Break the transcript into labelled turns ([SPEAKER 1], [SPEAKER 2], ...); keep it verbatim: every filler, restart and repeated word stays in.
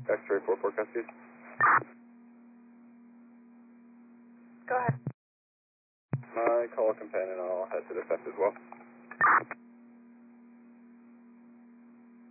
[SPEAKER 1] X-ray four four Cascade.
[SPEAKER 2] Go ahead.
[SPEAKER 1] My call companion, I'll head to the test as well.